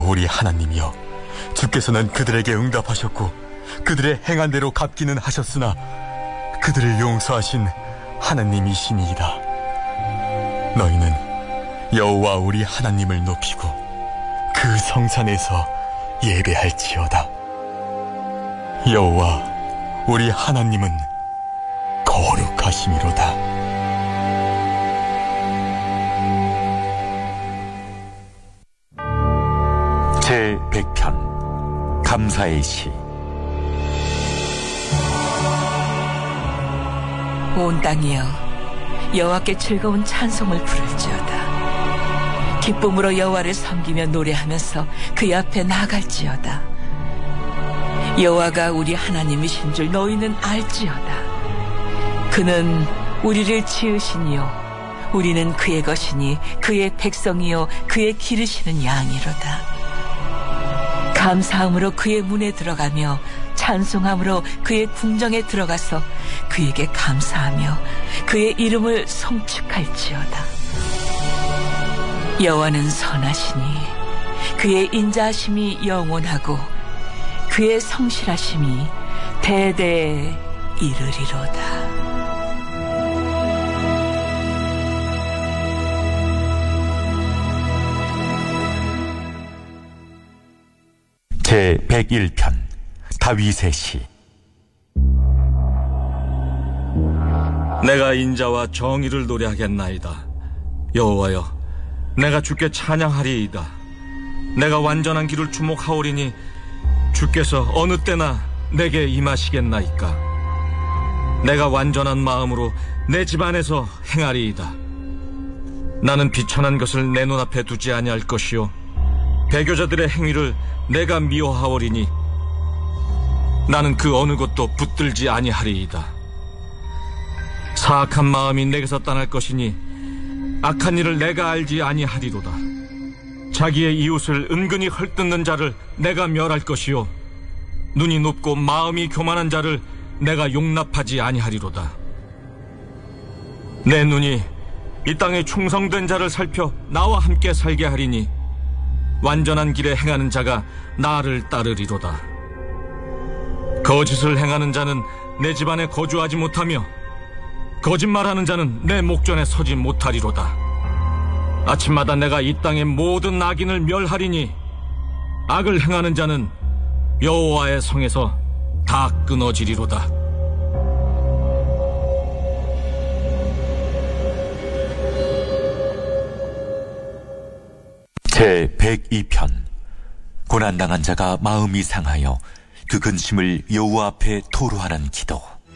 우리 하나님이여, 주께서는 그들에게 응답하셨고 그들의 행한 대로 갚기는 하셨으나 그들을 용서하신 하나님이시니이다. 너희는 여호와 우리 하나님을 높이고 그 성산에서 예배할지어다. 여호와 우리 하나님은 거룩하심이로다. 제100편 감사의 시. 온 땅이여, 여호와께 즐거운 찬송을 부를지어다. 기쁨으로 여호와를 섬기며 노래하면서 그의 앞에 나아갈지어다. 여호와가 우리 하나님이신 줄 너희는 알지어다. 그는 우리를 지으시니요 우리는 그의 것이니 그의 백성이요 그의 기르시는 양이로다. 감사함으로 그의 문에 들어가며 찬송함으로 그의 궁정에 들어가서 그에게 감사하며 그의 이름을 송축할지어다. 여호와는 선하시니 그의 인자하심이 영원하고 그의 성실하심이 대대에 이르리로다. 제101편 다윗의 시. 내가 인자와 정의를 노래하겠나이다. 여호와여, 내가 주께 찬양하리이다. 내가 완전한 길을 주목하오리니 주께서 어느 때나 내게 임하시겠나이까. 내가 완전한 마음으로 내 집안에서 행하리이다. 나는 비천한 것을 내 눈앞에 두지 아니할 것이요 배교자들의 행위를 내가 미워하오리니 나는 그 어느 것도 붙들지 아니하리이다. 사악한 마음이 내게서 떠날 것이니 악한 일을 내가 알지 아니하리로다. 자기의 이웃을 은근히 헐뜯는 자를 내가 멸할 것이요 눈이 높고 마음이 교만한 자를 내가 용납하지 아니하리로다. 내 눈이 이 땅에 충성된 자를 살펴 나와 함께 살게 하리니 완전한 길에 행하는 자가 나를 따르리로다. 거짓을 행하는 자는 내 집안에 거주하지 못하며 거짓말하는 자는 내 목전에 서지 못하리로다. 아침마다 내가 이 땅의 모든 악인을 멸하리니 악을 행하는 자는 여호와의 성에서 다 끊어지리로다. 제102편 고난당한 자가 마음이 상하여 그 근심을 여호와 앞에 토로하는 기도.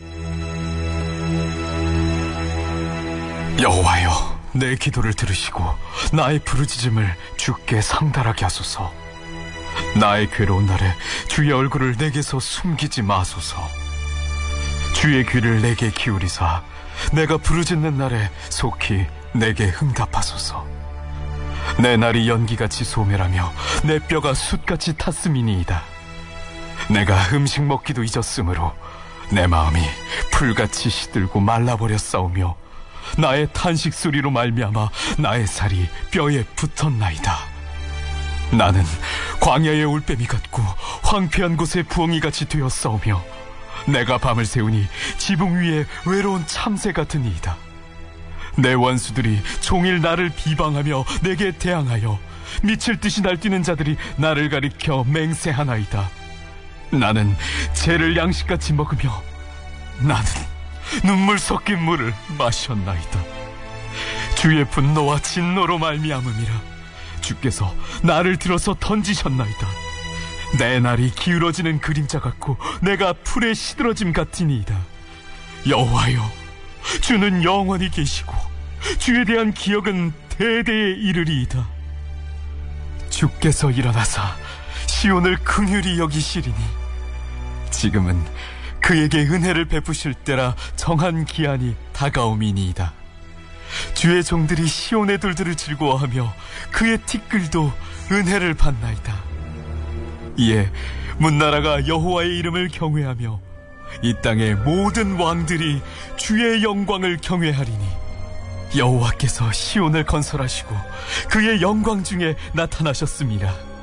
여호와여, 내 기도를 들으시고 나의 부르짖음을 주께 상달하게 하소서. 나의 괴로운 날에 주의 얼굴을 내게서 숨기지 마소서. 주의 귀를 내게 기울이사 내가 부르짖는 날에 속히 내게 응답하소서. 내 날이 연기같이 소멸하며 내 뼈가 숯같이 탔음이니이다. 내가 음식 먹기도 잊었으므로 내 마음이 풀같이 시들고 말라버렸사오며 나의 탄식 소리로 말미암아 나의 살이 뼈에 붙었나이다. 나는 광야의 올빼미 같고 황폐한 곳의 부엉이같이 되었사오며 내가 밤을 새우니 지붕 위에 외로운 참새 같으니이다. 내 원수들이 종일 나를 비방하며 내게 대항하여 미칠 듯이 날뛰는 자들이 나를 가리켜 맹세하나이다. 나는 죄를 양식같이 먹으며 나는 눈물 섞인 물을 마셨나이다. 주의 분노와 진노로 말미암음이라. 주께서 나를 들어서 던지셨나이다. 내 날이 기울어지는 그림자 같고 내가 풀에 시들어짐 같으니이다. 여호와여, 주는 영원히 계시고 주에 대한 기억은 대대에 이르리이다. 주께서 일어나사 시온을 긍휼히 여기시리니 지금은 그에게 은혜를 베푸실 때라 정한 기한이 다가옴이니이다. 주의 종들이 시온의 돌들을 즐거워하며 그의 티끌도 은혜를 받나이다. 이에 문나라가 여호와의 이름을 경외하며 이 땅의 모든 왕들이 주의 영광을 경외하리니 여호와께서 시온을 건설하시고 그의 영광 중에 나타나셨습니다.